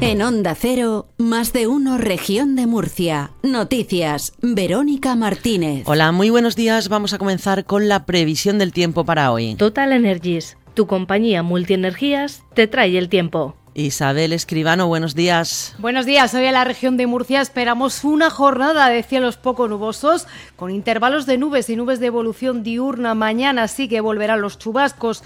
En Onda Cero, Más de Uno Región de Murcia. Noticias, Verónica Martínez. Hola, muy buenos días. Vamos a comenzar con la previsión del tiempo para hoy. Total Energies, tu compañía multienergías, te trae el tiempo. Isabel Escribano, buenos días. Buenos días. Hoy en la región de Murcia esperamos una jornada de cielos poco nubosos, con intervalos de nubes y nubes de evolución diurna. Mañana sí que volverán los chubascos